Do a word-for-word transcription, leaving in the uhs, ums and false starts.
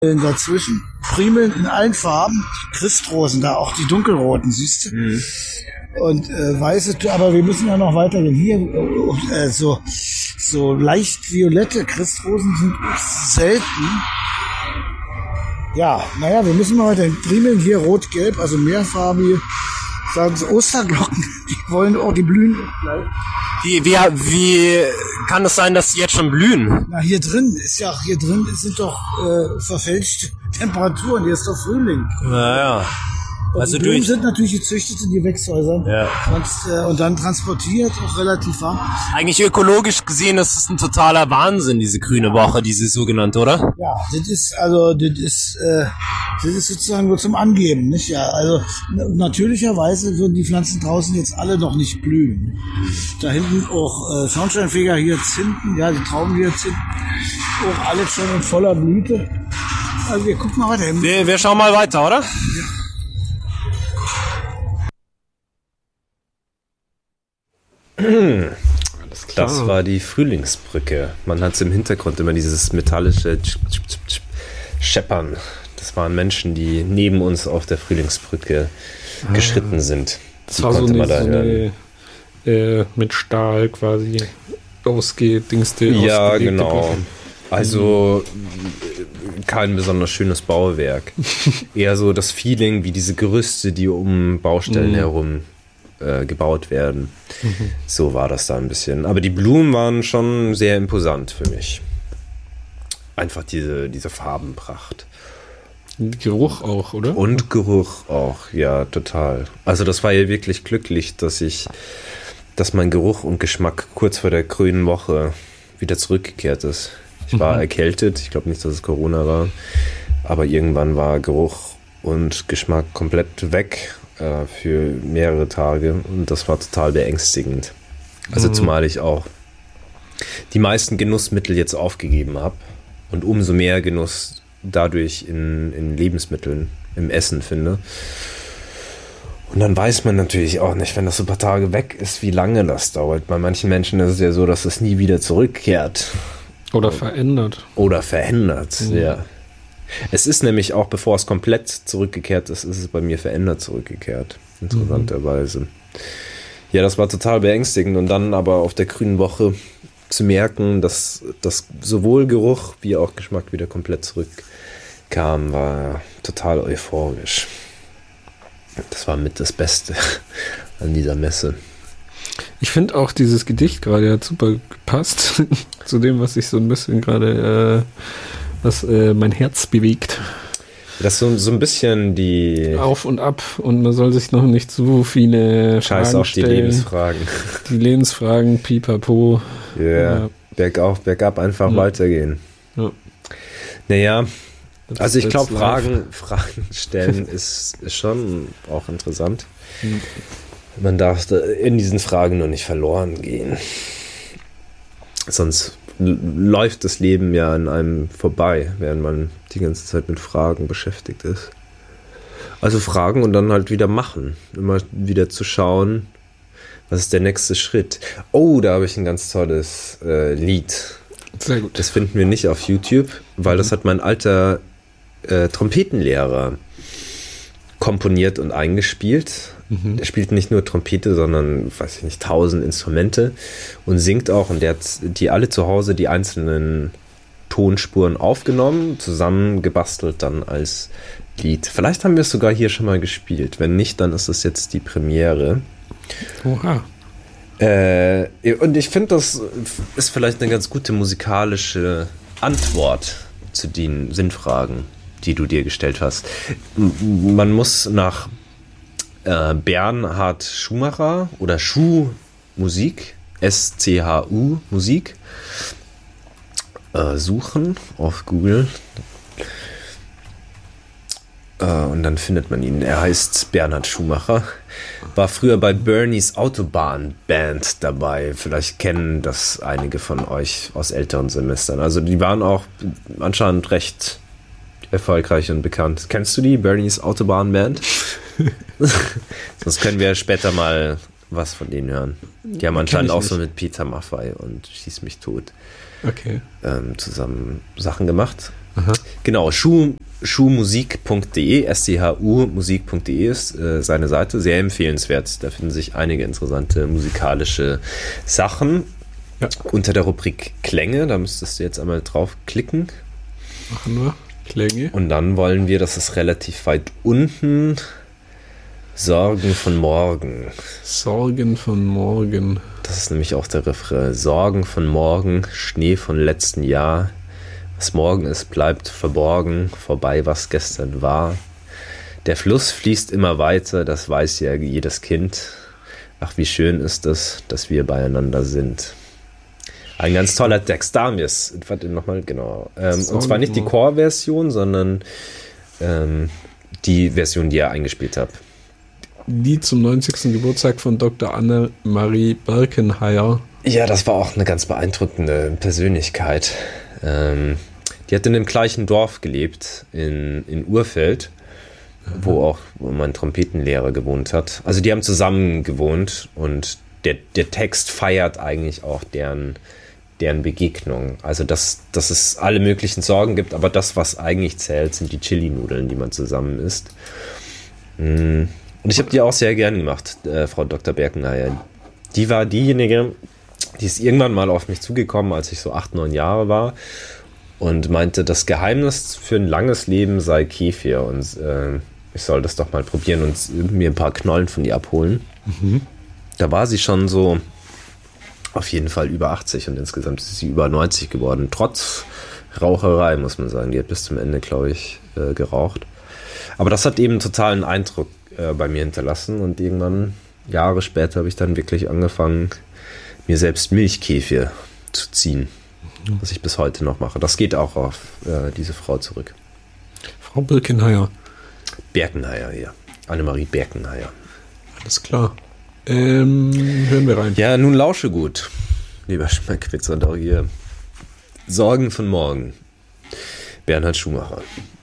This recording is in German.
dazwischen. Primeln in allen Farben. Christrosen, da auch die dunkelroten, siehst du? Mhm. Und äh, weiße, aber wir müssen ja noch weitergehen. Hier äh, so, so leicht violette Christrosen sind selten. Ja, naja, wir müssen mal weitergehen. Primeln hier rot-gelb, also mehrfarbige. Sagen sie Osterglocken, die wollen auch, die blühen gleich. Wie, wie, wie kann es sein, dass die jetzt schon blühen? Na, hier drin ist ja, hier drin sind doch äh, verfälschte Temperaturen, hier ist doch Frühling. Naja. Also die Blumen sind natürlich gezüchtet in die Gewächshäusern. Ja. Und, äh, und dann transportiert, auch relativ warm. Eigentlich ökologisch gesehen ist es ein totaler Wahnsinn, diese grüne Woche, diese sogenannte, oder? Ja, das ist, also, das ist, äh, das ist sozusagen nur zum Angeben, nicht? Ja, also, n- natürlicherweise würden die Pflanzen draußen jetzt alle noch nicht blühen. Da hinten auch, äh, Schornsteinfeger, Hyazinthen, ja, die Traubenhyazinthen, auch alles schon in voller Blüte. Also, wir gucken mal weiter hin. Wir, wir schauen mal weiter, oder? Ja. Alles klar. Das war die Frühlingsbrücke. Man hat im Hintergrund immer dieses metallische Scheppern. Das waren Menschen, die neben uns auf der Frühlingsbrücke ah, geschritten sind. Das die war so eine, da so eine äh, mit Stahl quasi ausgedingste. Ja, genau. Brücke. Also kein besonders schönes Bauwerk. Eher so das Feeling wie diese Gerüste, die um Baustellen mm. herum gebaut werden. Mhm. So war das da ein bisschen. Aber die Blumen waren schon sehr imposant für mich. Einfach diese, diese Farbenpracht. Geruch auch, oder? Und Geruch auch, ja, total. Also das war ja wirklich glücklich, dass ich, dass mein Geruch und Geschmack kurz vor der grünen Woche wieder zurückgekehrt ist. Ich war mhm. erkältet, ich glaube nicht, dass es Corona war, aber irgendwann war Geruch und Geschmack komplett weg für mehrere Tage und das war total beängstigend. Also mhm. zumal ich auch die meisten Genussmittel jetzt aufgegeben habe und umso mehr Genuss dadurch in, in Lebensmitteln, im Essen finde. Und dann weiß man natürlich auch nicht, wenn das so ein paar Tage weg ist, wie lange das dauert. Bei manchen Menschen ist es ja so, dass es nie wieder zurückkehrt. Oder verändert. Oder verändert, mhm. ja. Es ist nämlich auch, bevor es komplett zurückgekehrt ist, ist es bei mir verändert zurückgekehrt. Interessanterweise. Mhm. Ja, das war total beängstigend. Und dann aber auf der grünen Woche zu merken, dass, dass sowohl Geruch wie auch Geschmack wieder komplett zurückkam, war total euphorisch. Das war mit das Beste an dieser Messe. Ich finde auch dieses Gedicht gerade hat super gepasst zu dem, was ich so ein bisschen gerade... Äh was äh, mein Herz bewegt. Das ist so, so ein bisschen die... Auf und ab und man soll sich noch nicht zu viele Scheiß Fragen auf stellen. Die Lebensfragen. Die Lebensfragen, pipapo. Yeah. Ja, bergauf, bergab einfach ja. weitergehen. Ja. Naja, das also ich glaube, Fragen, Fragen stellen ist, ist schon auch interessant. Mhm. Man darf in diesen Fragen nur nicht verloren gehen. Sonst läuft das Leben ja an einem vorbei, während man die ganze Zeit mit Fragen beschäftigt ist. Also fragen und dann halt wieder machen. Immer wieder zu schauen, was ist der nächste Schritt. Oh, da habe ich ein ganz tolles äh, Lied. Sehr gut. Das finden wir nicht auf YouTube, weil mhm. das hat mein alter äh, Trompetenlehrer komponiert und eingespielt. Mhm. Der spielt nicht nur Trompete, sondern, weiß ich nicht, tausend Instrumente und singt auch. Und der hat die alle zu Hause, die einzelnen Tonspuren aufgenommen, zusammengebastelt dann als Lied. Vielleicht haben wir es sogar hier schon mal gespielt. Wenn nicht, dann ist es jetzt die Premiere. Oha. Äh, und ich finde, das ist vielleicht eine ganz gute musikalische Antwort zu den Sinnfragen, die du dir gestellt hast. Man muss nach äh, Bernhard Schumacher oder Schuh Musik, S C H U Musik, äh, suchen auf Google. Äh, und dann findet man ihn. Er heißt Bernhard Schumacher. War früher bei Bernies Autobahn-Band dabei. Vielleicht kennen das einige von euch aus älteren Semestern. Also die waren auch anscheinend recht erfolgreich und bekannt. Kennst du die, Bernies Autobahn-Band? Sonst können wir später mal was von denen hören. Die haben anscheinend auch nicht. So mit Peter Maffay und Schieß mich tot okay. ähm, zusammen Sachen gemacht. Genau, Schuh, schuhmusik punkt de, S C H U musik punkt de ist äh, seine Seite, sehr empfehlenswert. Da finden sich einige interessante musikalische Sachen. Ja. Unter der Rubrik Klänge, da müsstest du jetzt einmal draufklicken. Machen wir. Klänge. Und dann wollen wir, das ist relativ weit unten, Sorgen von morgen. Sorgen von morgen. Das ist nämlich auch der Refrain. Sorgen von morgen, Schnee von letzten Jahr. Was morgen ist, bleibt verborgen, vorbei, was gestern war. Der Fluss fließt immer weiter, das weiß ja jedes Kind. Ach, wie schön ist es, dass wir beieinander sind. Ein ganz toller Text. Da haben wir es. Warte, nochmal, genau. Ähm, und zwar nicht die Core-Version, sondern ähm, die Version, die ihr eingespielt habt. Lied zum neunzigsten Geburtstag von Doktor Annemarie Birkenheyer. Ja, das war auch eine ganz beeindruckende Persönlichkeit. Ähm, die hat in dem gleichen Dorf gelebt, in, in Urfeld, mhm. wo auch mein Trompetenlehrer gewohnt hat. Also die haben zusammen gewohnt und der, der Text feiert eigentlich auch deren, deren Begegnung. Also dass, dass es alle möglichen Sorgen gibt, aber das, was eigentlich zählt, sind die Chili-Nudeln, die man zusammen isst. Und ich habe die auch sehr gern gemacht, äh, Frau Doktor Birkenheyer. Die war diejenige, die ist irgendwann mal auf mich zugekommen, als ich so acht, neun Jahre war und meinte, das Geheimnis für ein langes Leben sei Kefir und äh, ich soll das doch mal probieren und mir ein paar Knollen von ihr abholen. Mhm. Da war sie schon so auf jeden Fall über achtzig und insgesamt ist sie über neunzig geworden, trotz Raucherei, muss man sagen. Die hat bis zum Ende, glaube ich, äh, geraucht. Aber das hat eben totalen Eindruck äh, bei mir hinterlassen und irgendwann, Jahre später, habe ich dann wirklich angefangen, mir selbst Milchkefir zu ziehen, was ich bis heute noch mache. Das geht auch auf äh, diese Frau zurück. Frau Birkenheyer. Birkenheyer, ja. Annemarie Birkenheyer. Alles klar. Ähm, hören wir rein. Ja, nun lausche gut, lieber Schmeckwitz und auch hier. Sorgen von morgen. Bernhard Schumacher.